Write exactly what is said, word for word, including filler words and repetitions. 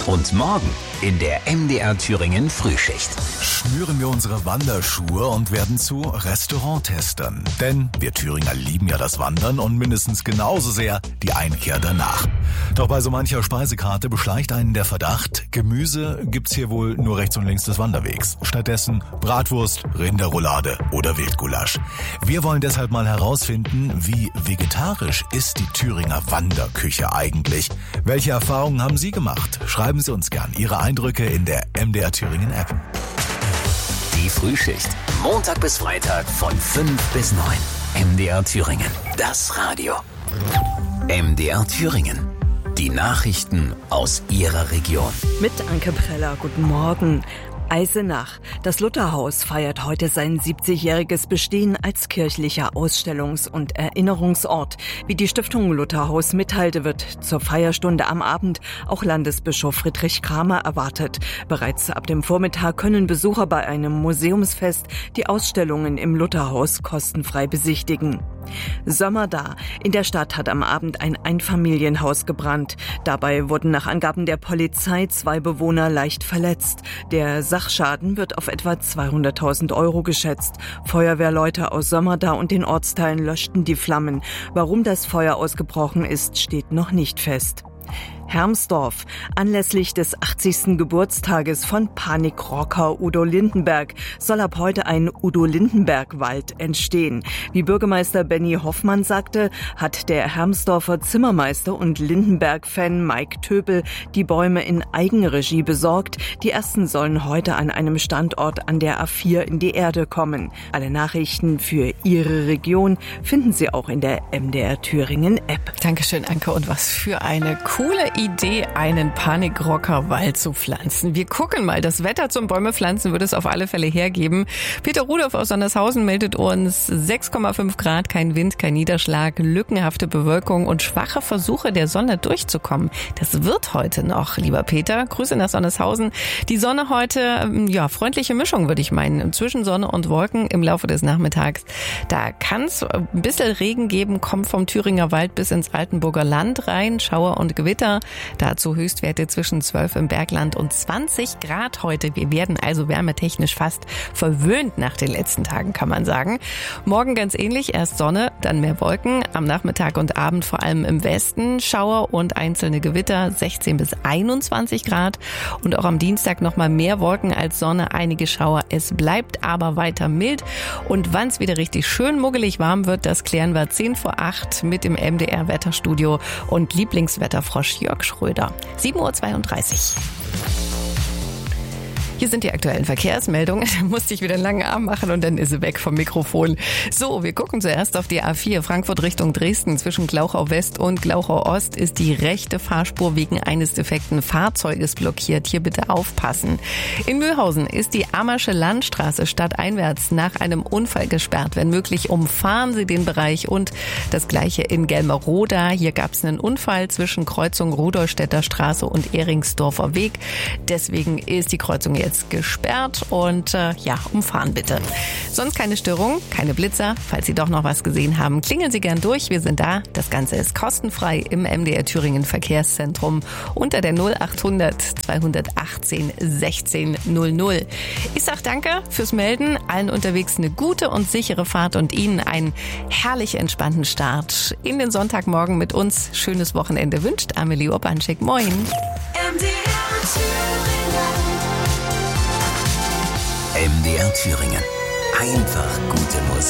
Und morgen in der M D R Thüringen Frühschicht. Schnüren wir unsere Wanderschuhe und werden zu Restauranttestern. Denn wir Thüringer lieben ja das Wandern und mindestens genauso sehr die Einkehr danach. Doch bei so mancher Speisekarte beschleicht einen der Verdacht, Gemüse gibt's hier wohl nur rechts und links des Wanderwegs. Stattdessen Bratwurst, Rinderroulade oder Wildgulasch. Wir wollen deshalb mal herausfinden, wie vegetarisch ist die Thüringer Wanderküche eigentlich? Welche Erfahrungen haben Sie gemacht? Schreiben Sie uns gern Ihre Eindrücke in der M D R Thüringen App. Die Frühschicht. Montag bis Freitag von fünf bis neun. M D R Thüringen. Das Radio. M D R Thüringen. Die Nachrichten aus Ihrer Region. Mit Anke Preller. Guten Morgen. Eisenach. Das Lutherhaus feiert heute sein siebzigjähriges Bestehen als kirchlicher Ausstellungs- und Erinnerungsort. Wie die Stiftung Lutherhaus mitteilte, wird zur Feierstunde am Abend auch Landesbischof Friedrich Kramer erwartet. Bereits ab dem Vormittag können Besucher bei einem Museumsfest die Ausstellungen im Lutherhaus kostenfrei besichtigen. Sommer da. In der Stadt hat am Abend ein Einfamilienhaus gebrannt. Dabei wurden nach Angaben der Polizei zwei Bewohner leicht verletzt. Der Sachschaden wird auf etwa zweihunderttausend Euro geschätzt. Feuerwehrleute aus Sommerda und den Ortsteilen löschten die Flammen. Warum das Feuer ausgebrochen ist, steht noch nicht fest. Hermsdorf. Anlässlich des achtzigsten Geburtstages von Panikrocker Udo Lindenberg soll ab heute ein Udo-Lindenberg-Wald entstehen. Wie Bürgermeister Benny Hoffmann sagte, hat der Hermsdorfer Zimmermeister und Lindenberg-Fan Mike Töpel die Bäume in Eigenregie besorgt. Die ersten sollen heute an einem Standort an der A vier in die Erde kommen. Alle Nachrichten für Ihre Region finden Sie auch in der M D R Thüringen App. Dankeschön, Anke. Und was für eine coole Idee, einen Panikrocker-Wald zu pflanzen. Wir gucken mal, das Wetter zum Bäume pflanzen wird es auf alle Fälle hergeben. Peter Rudolph aus Sondershausen meldet uns sechs Komma fünf Grad, kein Wind, kein Niederschlag, lückenhafte Bewölkung und schwache Versuche der Sonne durchzukommen. Das wird heute noch, lieber Peter. Grüße nach Sondershausen. Die Sonne heute, ja, freundliche Mischung, würde ich meinen. Zwischen Sonne und Wolken im Laufe des Nachmittags. Da kann es ein bisschen Regen geben, kommt vom Thüringer Wald bis ins Altenburger Land rein, Schauer und Gewitter. Dazu Höchstwerte zwischen zwölf im Bergland und zwanzig Grad heute. Wir werden also wärmetechnisch fast verwöhnt nach den letzten Tagen, kann man sagen. Morgen ganz ähnlich, erst Sonne, dann mehr Wolken. Am Nachmittag und Abend vor allem im Westen Schauer und einzelne Gewitter, sechzehn bis einundzwanzig Grad. Und auch am Dienstag nochmal mehr Wolken als Sonne, einige Schauer. Es bleibt aber weiter mild. Und wann es wieder richtig schön muggelig warm wird, das klären wir zehn vor acht mit dem M D R Wetterstudio und Lieblingswetterfrosch Jörg Schröder. sieben Uhr zweiunddreißig. Hier sind die aktuellen Verkehrsmeldungen. Da musste ich wieder einen langen Arm machen und dann ist sie weg vom Mikrofon. So, wir gucken zuerst auf die A vier Frankfurt Richtung Dresden. Zwischen Glauchau West und Glauchau Ost ist die rechte Fahrspur wegen eines defekten Fahrzeuges blockiert. Hier bitte aufpassen. In Mühlhausen ist die Ammersche Landstraße stadteinwärts nach einem Unfall gesperrt. Wenn möglich, umfahren Sie den Bereich. Und das gleiche in Gelmeroda. Hier gab es einen Unfall zwischen Kreuzung Rudolstädter Straße und Ehringsdorfer Weg. Deswegen ist die Kreuzung jetzt gesperrt und äh, ja, umfahren bitte. Sonst keine Störung, keine Blitzer. Falls Sie doch noch was gesehen haben, klingeln Sie gern durch. Wir sind da. Das Ganze ist kostenfrei im M D R Thüringen Verkehrszentrum unter der null achthundert zweihundertachtzehn sechzehn null null. Ich sag danke fürs Melden. Allen unterwegs eine gute und sichere Fahrt und Ihnen einen herrlich entspannten Start in den Sonntagmorgen mit uns. Schönes Wochenende wünscht Amelie Urbanschek. Moin. M D R Thüringen. M D R Thüringen. Einfach gute Musik.